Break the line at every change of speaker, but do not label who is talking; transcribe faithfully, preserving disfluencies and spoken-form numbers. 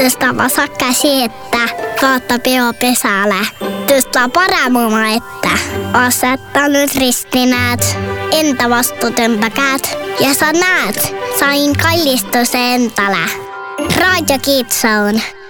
Tõsta vasak käsi ette, vaata peo pesale. Tõsta parem oma ette. Aseta nüüd risti, näed. Enda vastu tõmba käed. Ja sa näed, sain kallistuse endale. Raadio Kids Zone.